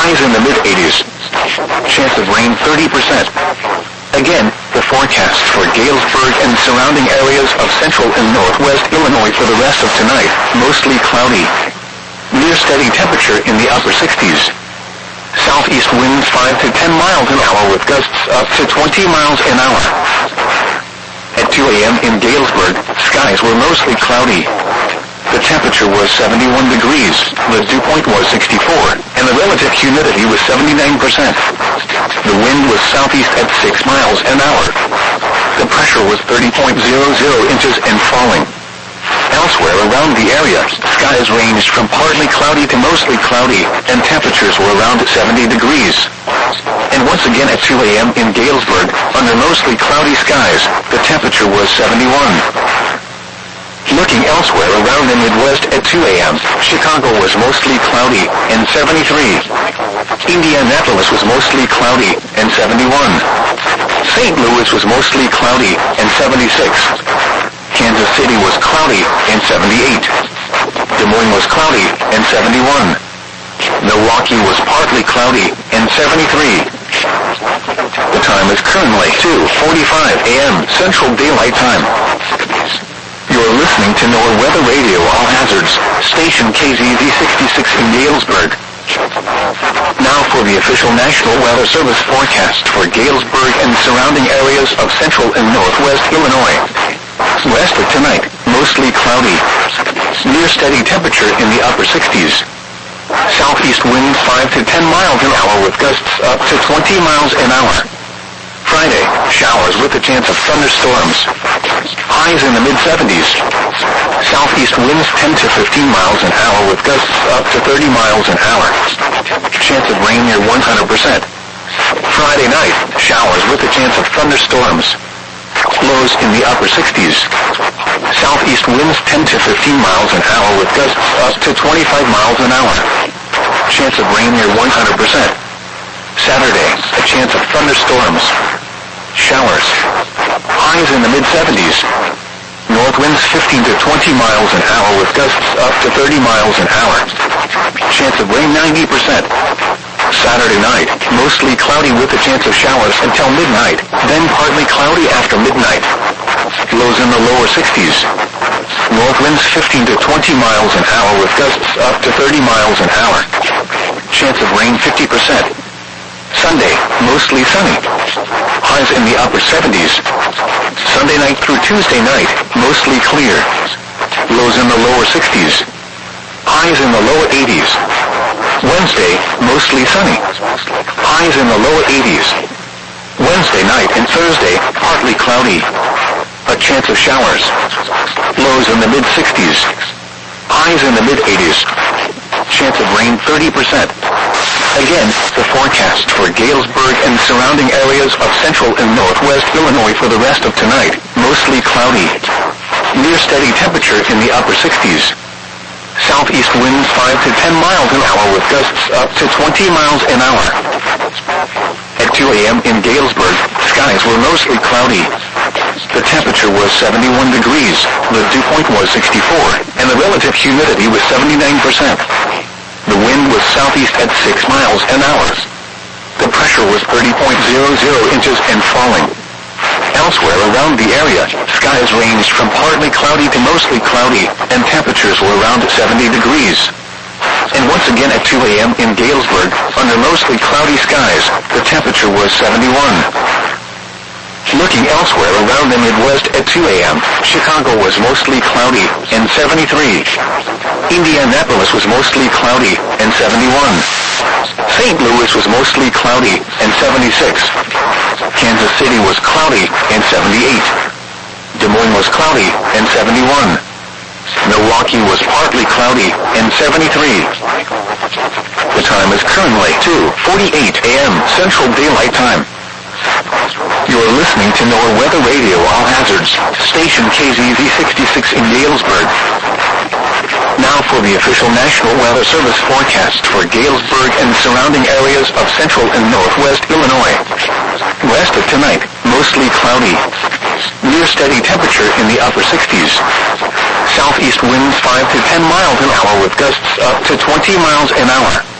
Highs in the mid-80s. Chance of rain 30%. Again, the forecast for Galesburg and surrounding areas of central and northwest Illinois for the rest of tonight, mostly cloudy. Near steady temperature in the upper 60s. Southeast winds 5 to 10 miles an hour with gusts up to 20 miles an hour. At 2 a.m. in Galesburg, skies were mostly cloudy. The temperature was 71 degrees, the dew point was 64, and the relative humidity was 79%. The wind was southeast at 6 miles an hour. The pressure was 30.00 inches and falling. Elsewhere around the area, skies ranged from partly cloudy to mostly cloudy, and temperatures were around 70 degrees. And once again at 2 a.m. in Galesburg, under mostly cloudy skies, the temperature was 71. Looking elsewhere around the Midwest at 2 a.m., Chicago was mostly cloudy and 73. Indianapolis was mostly cloudy and 71. St. Louis was mostly cloudy and 76. Kansas City was cloudy and 78. Des Moines was cloudy and 71. Milwaukee was partly cloudy and 73. The time is currently 2:45 a.m. Central Daylight Time. You're listening to NOAA Weather Radio All Hazards, station KZZ 66 in Galesburg. Now for the official National Weather Service forecast for Galesburg and surrounding areas of central and northwest Illinois. West of tonight, mostly cloudy. Near steady temperature in the upper 60s. Southeast winds 5 to 10 miles an hour with gusts up to 20 miles an hour. Friday, showers with a chance of thunderstorms. Highs in the mid-70s. Southeast winds 10 to 15 miles an hour with gusts up to 30 miles an hour. Chance of rain near 100%. Friday night, showers with a chance of thunderstorms. Lows in the upper 60s. Southeast winds 10 to 15 miles an hour with gusts up to 25 miles an hour. Chance of rain near 100%. Saturday, a chance of thunderstorms. Showers. Highs in the mid-70s. North winds 15 to 20 miles an hour with gusts up to 30 miles an hour. Chance of rain 90%. Saturday night, mostly cloudy with a chance of showers until midnight, then partly cloudy after midnight. Lows in the lower 60s. North winds 15 to 20 miles an hour with gusts up to 30 miles an hour. Chance of rain 50%. Sunday, mostly sunny. Highs in the upper 70s. Sunday night through Tuesday night, mostly clear. Lows in the lower 60s. Highs in the lower 80s. Wednesday, mostly sunny. Highs in the lower 80s. Wednesday night and Thursday, partly cloudy. A chance of showers. Lows in the mid-60s. Highs in the mid-80s. Chance of rain 30%. Again, the forecast for Galesburg and surrounding areas of central and northwest Illinois for the rest of tonight, mostly cloudy. Near steady temperature in the upper 60s. Southeast winds 5 to 10 miles an hour with gusts up to 20 miles an hour. At 2 a.m. in Galesburg, skies were mostly cloudy. The temperature was 71 degrees, the dew point was 64, and the relative humidity was 79%. The wind was southeast at 6 miles an hour. The pressure was 30.00 inches and falling. Elsewhere around the area, skies ranged from partly cloudy to mostly cloudy, and temperatures were around 70 degrees. And once again at 2 a.m. in Galesburg, under mostly cloudy skies, the temperature was 71. Looking elsewhere around the Midwest at 2 a.m., Chicago was mostly cloudy and 73. Indianapolis was mostly cloudy and 71. St. Louis was mostly cloudy and 76. Kansas City was cloudy and 78. Des Moines was cloudy and 71. Milwaukee was partly cloudy and 73. The time is currently 2:48 a.m. Central Daylight Time. You are listening to NOAA Weather Radio All Hazards, station KZZ 66 in Galesburg. Now for the official National Weather Service forecast for Galesburg and surrounding areas of central and northwest Illinois. West of tonight, mostly cloudy. Near steady temperature in the upper 60s. Southeast winds 5 to 10 miles an hour with gusts up to 20 miles an hour.